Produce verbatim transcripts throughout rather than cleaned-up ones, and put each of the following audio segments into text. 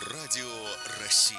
Радио России.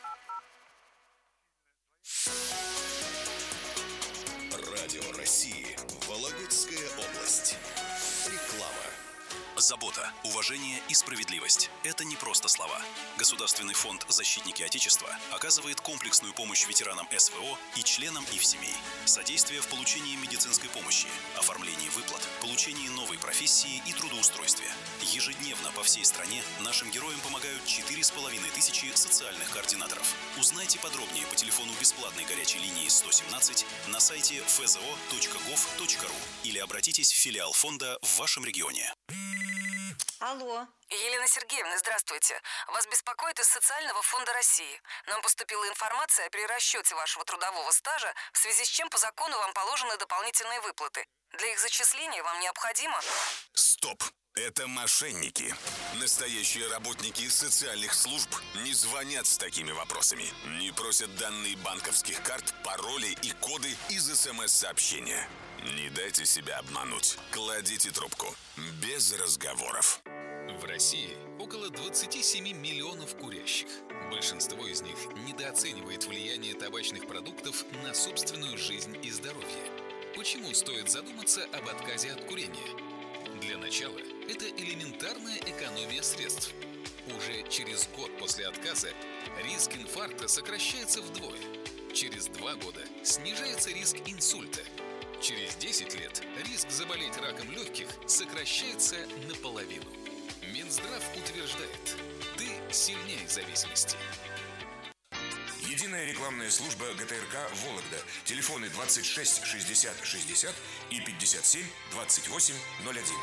Радио России. Вологодская область. Реклама. Забота, уважение и справедливость – это не просто слова. Государственный фонд «Защитники Отечества» оказывает комплексную помощь ветеранам эс вэ о и членам их семей. Содействие в получении медицинской помощи, оформлении выплат, получении новой профессии и трудоустройстве. Ежедневно по всей стране нашим героям помогают четыре с половиной тысячи социальных координаторов. Узнайте подробнее по телефону бесплатной горячей линии сто семнадцать на сайте эф зэ о точка гов точка ру или обратитесь в филиал фонда в вашем регионе. Алло. Елена Сергеевна, здравствуйте. Вас беспокоит из Социального фонда России. Нам поступила информация о перерасчете вашего трудового стажа, в связи с чем по закону вам положены дополнительные выплаты. Для их зачисления вам необходимо... Стоп! Это мошенники. Настоящие работники социальных служб не звонят с такими вопросами. Не просят данные банковских карт, пароли и коды из эс эм эс-сообщения. Не дайте себя обмануть. Кладите трубку. Без разговоров. В России около двадцати семи миллионов курящих. Большинство из них недооценивает влияние табачных продуктов на собственную жизнь и здоровье. Почему стоит задуматься об отказе от курения? Для начала, это элементарная экономия средств. Уже через год после отказа риск инфаркта сокращается вдвое. Через два года снижается риск инсульта. Через десять лет риск заболеть раком легких сокращается наполовину. Минздрав утверждает, ты сильнее зависимости. Единая рекламная служба гэ тэ эр ка «Вологда». Телефоны двадцать шесть шестьдесят шестьдесят и пятьдесят семь двадцать восемь ноль один.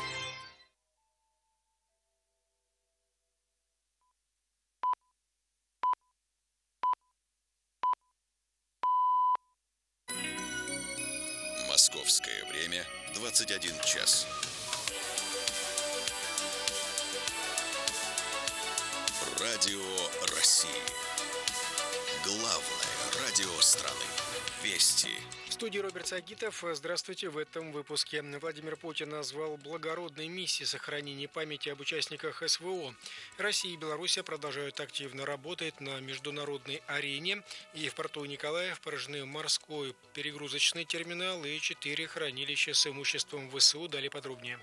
Московское время двадцать один час. Радио России. Главное радио страны. Вести. В студии Роберт Сагитов. Здравствуйте. В этом выпуске. Владимир Путин назвал благородной миссией сохранения памяти об участниках эс вэ о. Россия и Беларусь продолжают активно работать на международной арене. И в порту Николаев поражены морской перегрузочный терминал и четыре хранилища с имуществом вэ эс у. Далее подробнее.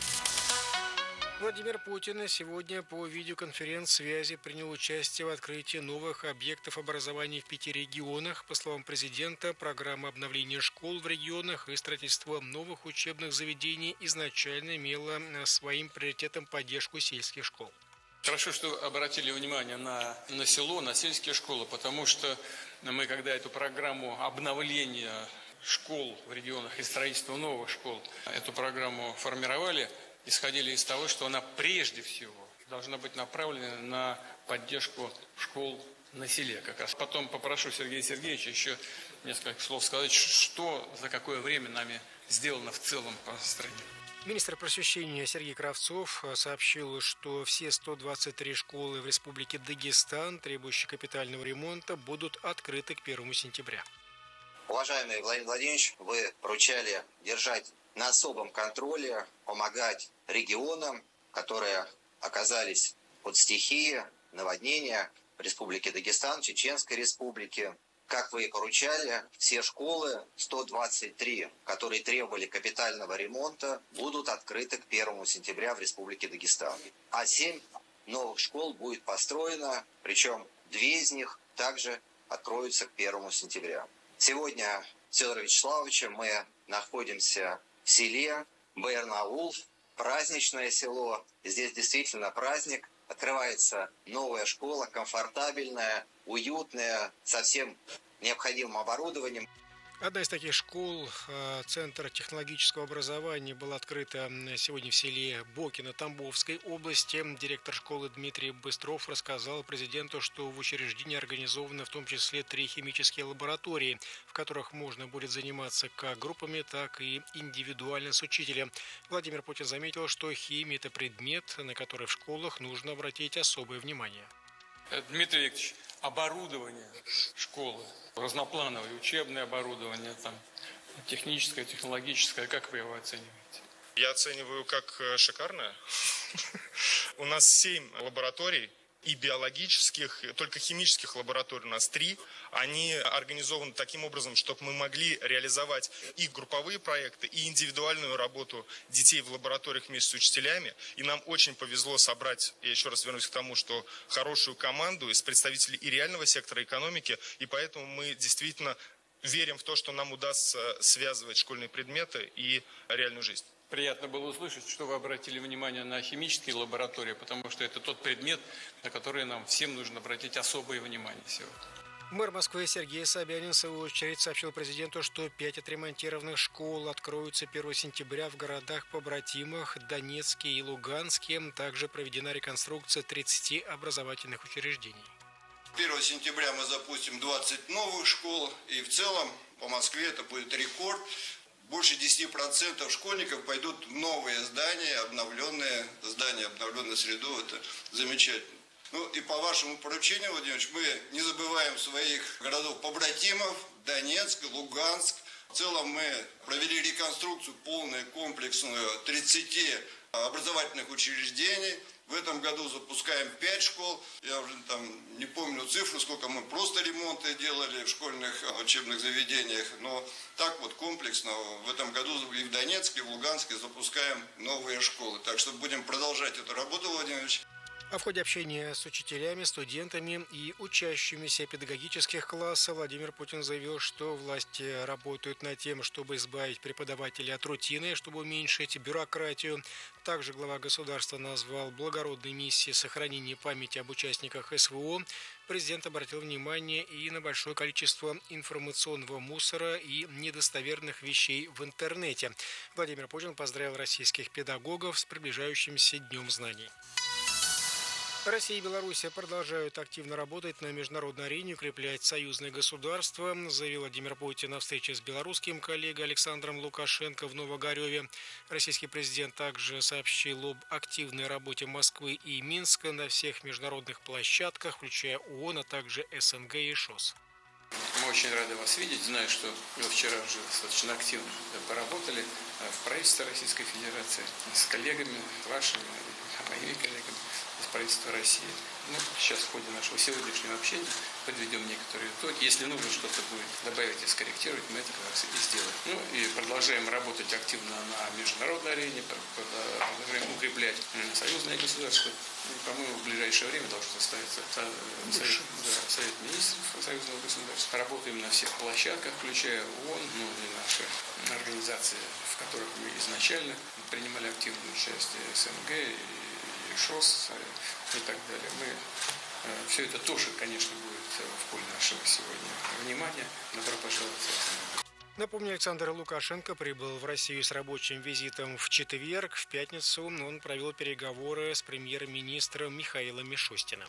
Владимир Путин сегодня по видеоконференц-связи принял участие в открытии новых объектов образования в пяти регионах. По словам президента, программа обновления школ в регионах и строительство новых учебных заведений изначально имела своим приоритетом поддержку сельских школ. Хорошо, что обратили внимание на, на село, на сельские школы, потому что мы, когда эту программу обновления школ в регионах и строительства новых школ, эту программу формировали, исходили из того, что она прежде всего должна быть направлена на поддержку школ на селе как раз. Потом попрошу Сергея Сергеевича еще несколько слов сказать, что за какое время нами сделано в целом по стране. Министр просвещения Сергей Кравцов сообщил, что все сто двадцать три школы в Республике Дагестан, требующие капитального ремонта, будут открыты к первому сентября. Уважаемый Владимир Владимирович, вы поручали держать на особом контроле, помогать регионам, которые оказались под стихией наводнения в Республике Дагестан, Чеченской Республике. Как вы и поручали, все школы, сто двадцать три, которые требовали капитального ремонта, будут открыты к первому сентября в Республике Дагестан. А семь новых школ будет построено, причем две из них также откроются к первому сентября. Сегодня, Федор Вячеславович, мы находимся в селе Баярнаул, праздничное село. Здесь действительно праздник. Открывается новая школа, комфортабельная, уютная, со всем необходимым оборудованием. Одна из таких школ, Центр технологического образования, была открыта сегодня в селе Бокино Тамбовской области. Директор школы Дмитрий Быстров рассказал президенту, что в учреждении организованы в том числе три химические лаборатории, в которых можно будет заниматься как группами, так и индивидуально с учителем. Владимир Путин заметил, что химия – это предмет, на который в школах нужно обратить особое внимание. Дмитрий Викторович, оборудование школы, разноплановое учебное оборудование, там, техническое, технологическое, как вы его оцениваете? Я оцениваю как шикарное. У нас семь лабораторий и биологических, только химических лабораторий у нас три. Они организованы таким образом, чтобы мы могли реализовать и групповые проекты, и индивидуальную работу детей в лабораториях вместе с учителями. И нам очень повезло собрать, я еще раз вернусь к тому, что хорошую команду из представителей и реального сектора экономики, и поэтому мы действительно верим в то, что нам удастся связывать школьные предметы и реальную жизнь. Приятно было услышать, что вы обратили внимание на химические лаборатории, потому что это тот предмет, на который нам всем нужно обратить особое внимание сегодня. Мэр Москвы Сергей Собянин, в свою очередь, сообщил президенту, что пять отремонтированных школ откроются первого сентября в городах-побратимах Донецке и Луганске. Также проведена реконструкция тридцати образовательных учреждений. первого сентября мы запустим двадцать новых школ, и в целом по Москве это будет рекорд. Больше десяти процентов школьников пойдут в новые здания, обновленные здания, обновленную среду. Это замечательно. Ну и по вашему поручению, Владимир Ильич, мы не забываем своих городов-побратимов, Донецк, Луганск. В целом мы провели реконструкцию полную, комплексную тридцати образовательных учреждений. В этом году запускаем пять школ. Я уже там не помню цифру, сколько мы просто ремонты делали в школьных учебных заведениях. Но так вот комплексно в этом году и в Донецке, и в Луганске запускаем новые школы. Так что будем продолжать эту работу, Владимир Ильич. А в ходе общения с учителями, студентами и учащимися педагогических классов Владимир Путин заявил, что власти работают над тем, чтобы избавить преподавателей от рутины, чтобы уменьшить бюрократию. Также глава государства назвал благородной миссией сохранения памяти об участниках СВО. Президент обратил внимание и на большое количество информационного мусора и недостоверных вещей в интернете. Владимир Путин поздравил российских педагогов с приближающимся Днем знаний. Россия и Беларусь продолжают активно работать на международной арене, укреплять союзные государства, заявил Владимир Путин на встрече с белорусским коллегой Александром Лукашенко в Новогореве. Российский президент также сообщил об активной работе Москвы и Минска на всех международных площадках, включая ООН, а также СНГ и ШОС. Мы очень рады вас видеть. Знаю, что вы вчера уже достаточно активно поработали в правительстве Российской Федерации с коллегами вашими, моими коллегами из правительства России. Ну, сейчас в ходе нашего сегодняшнего общения подведем некоторые итоги. Если нужно что-то будет добавить и скорректировать, мы это как раз и сделаем. Ну и продолжаем работать активно на международной арене, продолжаем укреплять союзные государства. И, по-моему, в ближайшее время должен состояться совет, да, совет министров союзного государства. Работаем на всех площадках, включая ООН, ну и наши организации, в которых мы изначально принимали активное участие, СНГ и ШОС и так далее. Мы, э, все это тоже, конечно, будет в поле нашего сегодня внимания. Добро пожаловать. Напомню, Александр Лукашенко прибыл в Россию с рабочим визитом в четверг. В пятницу он провел переговоры с премьер-министром Михаилом Мишустиным.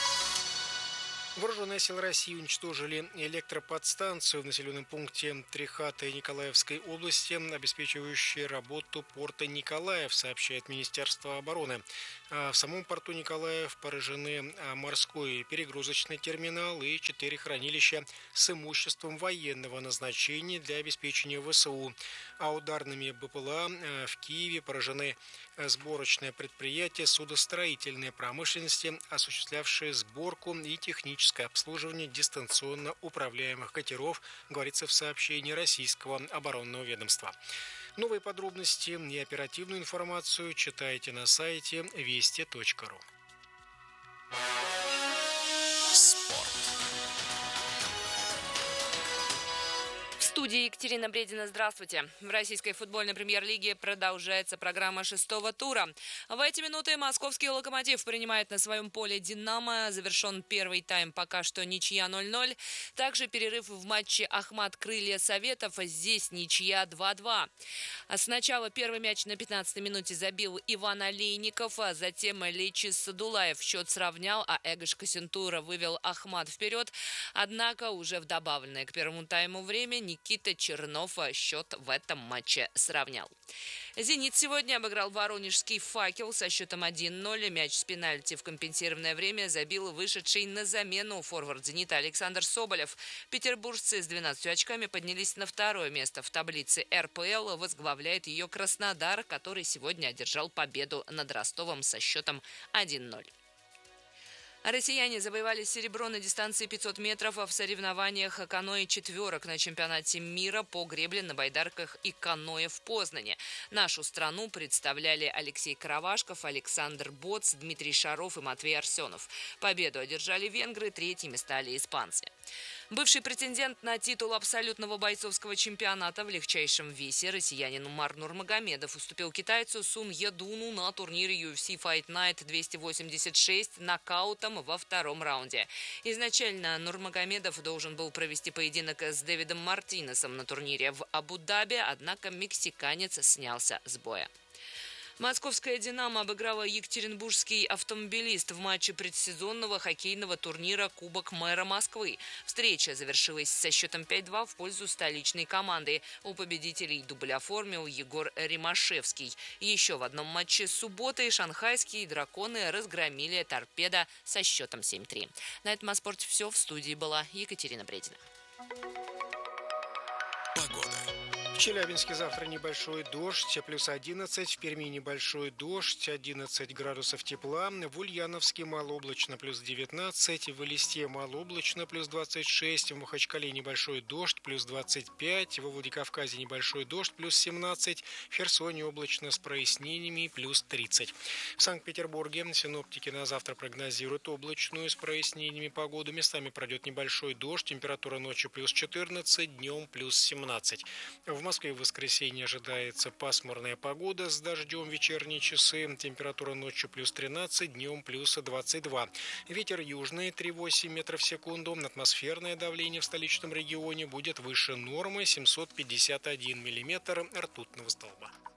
Вооруженные силы России уничтожили электроподстанцию в населенном пункте Трихаты Николаевской области, обеспечивающую работу порта Николаев, сообщает Министерство обороны. В самом порту Николаев поражены морской перегрузочный терминал и четыре хранилища с имуществом военного назначения для обеспечения ВСУ. А ударными БПЛА в Киеве поражены сборочное предприятие судостроительной промышленности, осуществлявшее сборку и техническое обслуживание дистанционно управляемых катеров, говорится в сообщении российского оборонного ведомства. Новые подробности и оперативную информацию читайте на сайте вести точка ру. Спорт. В студии Екатерина Бредина. Здравствуйте. В российской футбольной премьер-лиге продолжается программа шестого тура. В эти минуты московский «Локомотив» принимает на своем поле «Динамо». Завершен первый тайм, пока что ничья ноль-ноль. Также перерыв в матче «Ахмат Крылья Советов». Здесь ничья два-два. Сначала первый мяч на пятнадцатой минуте забил Иван Олейников, а затем Лечис Садулаев счет сравнял, а Эгош Косентура вывел Ахмат вперед. Однако уже в добавленное к первому тайму время Никита Чернов счет в этом матче сравнял. «Зенит» сегодня обыграл воронежский «Факел» со счетом один-ноль. Мяч с пенальти в компенсированное время забил вышедший на замену форвард «Зенита» Александр Соболев. Петербуржцы с двенадцатью очками поднялись на второе место в таблице эр пэ эл. Возглавляет ее Краснодар, который сегодня одержал победу над Ростовом со счетом один-ноль. Россияне завоевали серебро на дистанции пятьсот метров в соревнованиях каноэ четверок на чемпионате мира по гребле на байдарках и каноэ в Познане. Нашу страну представляли Алексей Каравашков, Александр Боц, Дмитрий Шаров и Матвей Арсенов. Победу одержали венгры, третьими стали испанцы. Бывший претендент на титул абсолютного бойцовского чемпионата в легчайшем весе россиянин Умар Нурмагомедов уступил китайцу Сун Едуну на турнире ю эф си Fight Night двести восемьдесят шесть нокаутом во втором раунде. Изначально Нурмагомедов должен был провести поединок с Дэвидом Мартинесом на турнире в Абу-Даби, однако мексиканец снялся с боя. Московская «Динамо» обыграла Екатеринбургский «Автомобилист» в матче предсезонного хоккейного турнира «Кубок мэра Москвы». Встреча завершилась со счетом пять-два в пользу столичной команды. У победителей дубль оформил Егор Римашевский. Еще в одном матче с субботой шанхайские «Драконы» разгромили «Торпедо» со счетом семь-три. На этом о спорте все. В студии была Екатерина Бредина. Погода. В Челябинске завтра небольшой дождь, плюс одиннадцать, в Перми небольшой дождь, одиннадцать градусов тепла, в Ульяновске малооблачно, плюс девятнадцать, в Элисте малооблачно, плюс двадцать шесть, в Махачкале небольшой дождь, плюс двадцать пять, во Владикавказе небольшой дождь, плюс семнадцать, в Херсоне облачно с прояснениями, плюс тридцать. В Санкт-Петербурге синоптики на завтра прогнозируют облачную с прояснениями погоду, местами пройдет небольшой дождь, температура ночью плюс четырнадцать, днем плюс семнадцать. В В Москве в воскресенье ожидается пасмурная погода с дождем в вечерние часы. Температура ночью плюс тринадцать, днем плюс двадцать два. Ветер южный три целых восемь метров в секунду. Атмосферное давление в столичном регионе будет выше нормы семьсот пятьдесят один миллиметр ртутного столба.